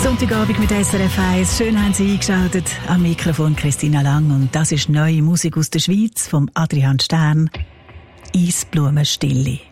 Sonntagabend mit SRF 1. Schön haben Sie eingeschaltet. Am Mikrofon Christina Lang. Und das ist neue Musik aus der Schweiz vom Adrian Stern. Eisblumenstille.